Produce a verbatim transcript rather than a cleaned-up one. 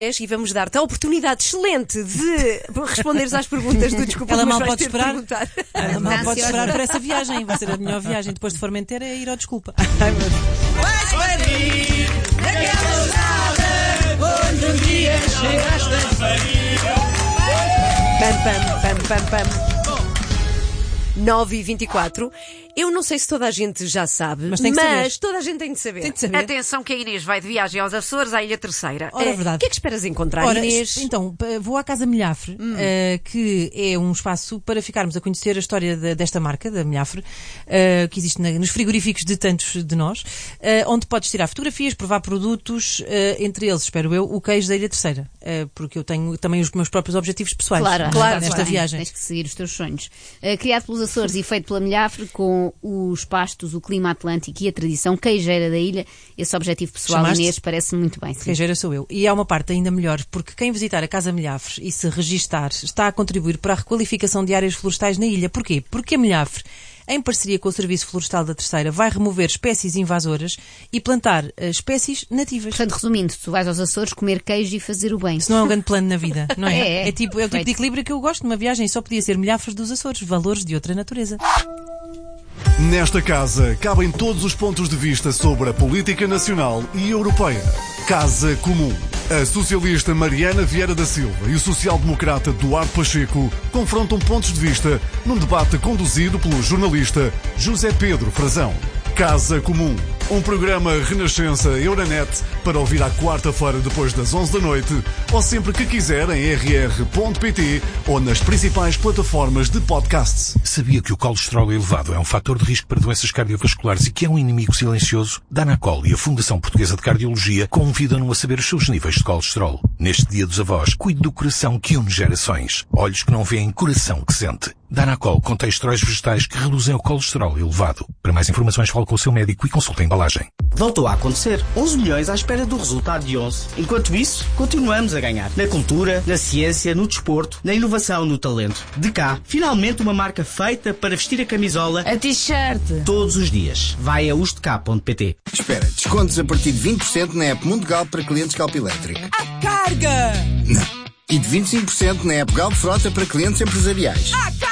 E vamos dar-te a oportunidade excelente de responderes às perguntas do Desculpa. Ela mas mal vais pode ter de esperar. perguntar. Ela mal Está pode ansiosa. esperar para essa viagem. Vai ser a melhor viagem depois de Formentera, é ir ao Desculpa. Ai, meu Deus. Pam, pam, pam, pam, pam. nove e vinte e quatro. Eu não sei se toda a gente já sabe, Mas tem que mas saber. toda a gente tem de saber. Tem de saber. Atenção que a Inês vai de viagem aos Açores, à Ilha Terceira. Ora, é Eh, verdade. O que é que esperas encontrar, Ora, Inês? então, p- vou à Casa Milhafre, eh, que é um espaço para ficarmos a conhecer a história de- desta marca, da Milhafre, eh, que existe na- nos frigoríficos de tantos de nós, eh, onde podes tirar fotografias, provar produtos, eh, entre eles, espero eu, o queijo da Ilha Terceira, eh, porque eu tenho também os meus próprios objetivos pessoais Claro, Claro, nesta claro. viagem. Tens que seguir os teus sonhos. Uh, criado pelos Açores e feito pela Milhafre, com os pastos, o clima atlântico e a tradição queijeira da ilha, esse objetivo pessoal, Chamaste? Inês, parece muito bem. Sim. Queijeira sou eu. E há uma parte ainda melhor, porque quem visitar a Casa Milhafre e se registar está a contribuir para a requalificação de áreas florestais na ilha. Porquê? Porque a Milhafre, em parceria com o Serviço Florestal da Terceira, vai remover espécies invasoras e plantar eh, espécies nativas. Portanto, resumindo, tu vais aos Açores comer queijo e fazer o bem. Isso não é um grande plano na vida, não é? É, é. tipo, é o tipo Perfeito. de equilíbrio que eu gosto numa viagem. Só podia ser Milhafres dos Açores, valores de outra natureza. Nesta casa cabem todos os pontos de vista sobre a política nacional e europeia. Casa Comum. A socialista Mariana Vieira da Silva e o social-democrata Duarte Pacheco confrontam pontos de vista num debate conduzido pelo jornalista José Pedro Frazão. Casa Comum. Um programa Renascença Euronet para ouvir à quarta-feira depois das onze da noite ou sempre que quiser em r r ponto p t ou nas principais plataformas de podcasts. Sabia que o colesterol elevado é um fator de risco para doenças cardiovasculares e que é um inimigo silencioso? Danacol e a Fundação Portuguesa de Cardiologia convidam-no a saber os seus níveis de colesterol. Neste Dia dos Avós, cuide do coração que une gerações. Olhos que não veem, coração que sente. Danacol contém esteróis vegetais que reduzem o colesterol elevado. Para mais informações, fale com o seu médico e consulte a embalagem. Voltou a acontecer. onze milhões à espera do resultado de onze. Enquanto isso, continuamos a ganhar. Na cultura, na ciência, no desporto, na inovação, no talento. De cá, finalmente uma marca feita para vestir a camisola A t-shirt. todos os dias. Vai a ustk ponto p t. Espera, descontos a partir de vinte por cento na app Mundo Galp para clientes Galp Elétrico. Carga! Não. E de vinte e cinco por cento na app Galp Frota para clientes empresariais.